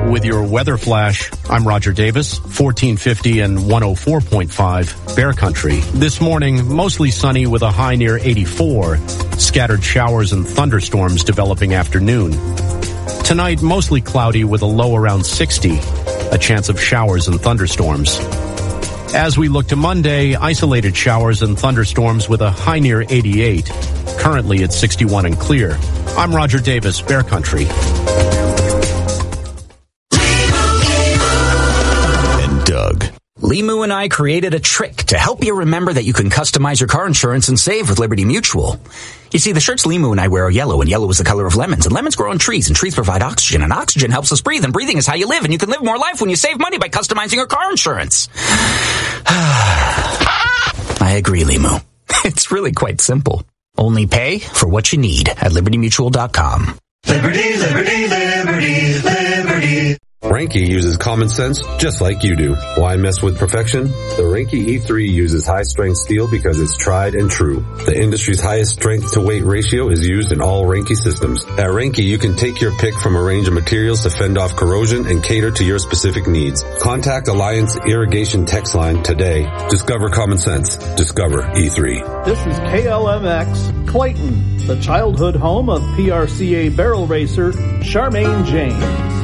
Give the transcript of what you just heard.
with your weather flash. I'm Roger Davis, 1450 and 104.5 Bear Country. This morning, mostly sunny with a high near 84. Scattered showers and thunderstorms developing afternoon. Tonight, mostly cloudy with a low around 60. A chance of showers and thunderstorms. As we look to Monday, isolated showers and thunderstorms with a high near 88. Currently at 61 and clear. I'm Roger Davis, Bear Country. And Doug. Limu and I created a trick to help you remember that you can customize your car insurance and save with Liberty Mutual. You see, the shirts Limu and I wear are yellow, and yellow is the color of lemons, and lemons grow on trees, and trees provide oxygen, and oxygen helps us breathe, and breathing is how you live, and you can live more life when you save money by customizing your car insurance. I agree, Limu. It's really quite simple. Only pay for what you need at libertymutual.com. Liberty, liberty, liberty, liberty. Reinke uses common sense just like you do. Why mess with perfection? The Reinke E3 uses high-strength steel because it's tried and true. The industry's highest strength-to-weight ratio is used in all Reinke systems. At Reinke, you can take your pick from a range of materials to fend off corrosion and cater to your specific needs. Contact Alliance Irrigation text line today. Discover common sense. Discover E3. This is KLMX Clayton, the childhood home of PRCA barrel racer Charmaine James.